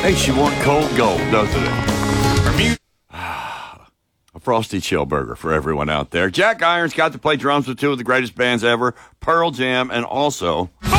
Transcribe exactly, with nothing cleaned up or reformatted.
Makes you want cold gold, doesn't it? A frosty chill burger for everyone out there. Jack Irons got to play drums with two of the greatest bands ever, Pearl Jam, and also